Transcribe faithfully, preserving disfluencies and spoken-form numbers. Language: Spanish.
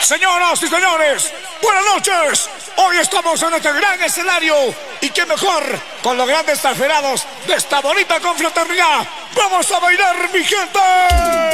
Señoras y señores, buenas noches. Hoy estamos en este gran escenario. Y qué mejor con los grandes talferados de esta bonita confraternidad. ¡Vamos a bailar, mi gente!